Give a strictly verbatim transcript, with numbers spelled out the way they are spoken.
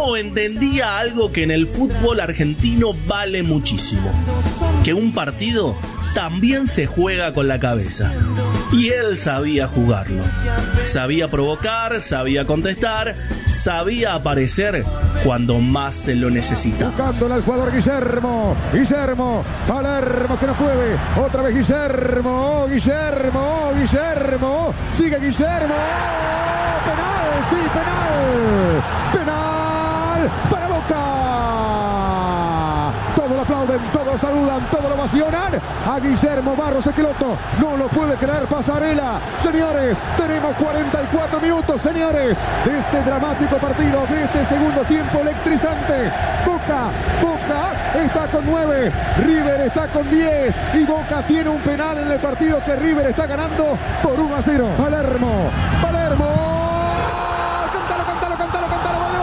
Gustavo entendía algo que en el fútbol argentino vale muchísimo: que un partido también se juega con la cabeza. Y él sabía jugarlo. Sabía provocar, sabía contestar, sabía aparecer cuando más se lo necesitaba. Buscándole al jugador Guillermo. Guillermo. Palermo que no puede. Otra vez Guillermo. Oh, Guillermo. Oh, Guillermo. Sigue Guillermo. Oh, penal. Sí, penal. Penal para Boca. Todos lo aplauden, todos lo saludan, todos lo ovacionan a Guillermo Barros Esqueloto. No lo puede creer Pasarela. Señores, tenemos cuarenta y cuatro minutos, señores, de este dramático partido, de este segundo tiempo electrizante. Boca, Boca está con nueve, River está con diez y Boca tiene un penal en el partido que River está ganando por uno a cero. Palermo, Palermo.